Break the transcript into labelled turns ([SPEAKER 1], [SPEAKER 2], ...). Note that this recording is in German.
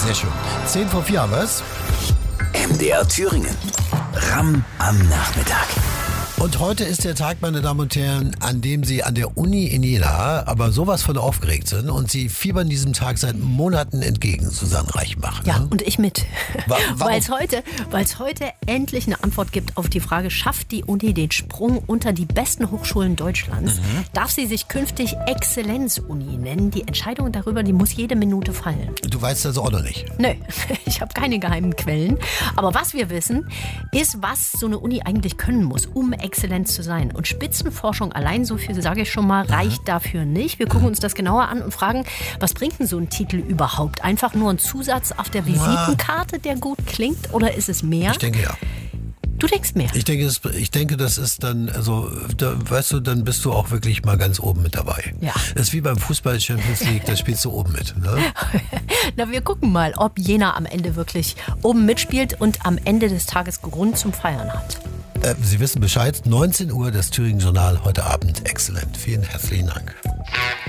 [SPEAKER 1] Sehr schön. 10 vor 4 haben wir's.
[SPEAKER 2] MDR Thüringen. Ramm am Nachmittag.
[SPEAKER 1] Und heute ist der Tag, meine Damen und Herren, an dem Sie an der Uni in Jena aber sowas von aufgeregt sind und Sie fiebern diesem Tag seit Monaten entgegen, Susanne Reichenbach.
[SPEAKER 3] Ja,
[SPEAKER 1] ne?
[SPEAKER 3] und ich mit.
[SPEAKER 1] Warum?
[SPEAKER 3] Weil es heute endlich eine Antwort gibt auf die Frage, schafft die Uni den Sprung unter die besten Hochschulen Deutschlands? Darf sie sich künftig Exzellenz-Uni nennen? Die Entscheidung darüber, die muss jede Minute fallen.
[SPEAKER 1] Du weißt das auch noch nicht.
[SPEAKER 3] Nö, ich habe keine geheimen Quellen. Aber was wir wissen, ist, was so eine Uni eigentlich können muss, um Exzellenz zu sein. Und Spitzenforschung allein, so viel sage ich schon mal, reicht dafür nicht. Wir gucken uns das genauer an und fragen, was bringt denn so ein Titel überhaupt? Einfach nur ein Zusatz auf der Visitenkarte, der gut klingt? Oder ist es mehr?
[SPEAKER 1] Ich denke ja.
[SPEAKER 3] Du denkst mehr?
[SPEAKER 1] Ich denke, das ist dann, also, weißt du, dann bist du auch wirklich mal ganz oben mit dabei.
[SPEAKER 3] Ja.
[SPEAKER 1] Das ist wie beim Fußball Champions League, da spielst du oben mit. Ne?
[SPEAKER 3] Na, wir gucken mal, ob Jena am Ende wirklich oben mitspielt und am Ende des Tages Grund zum Feiern hat.
[SPEAKER 1] Sie wissen Bescheid, 19 Uhr, das Thüringen Journal heute Abend. Exzellent. Vielen herzlichen Dank.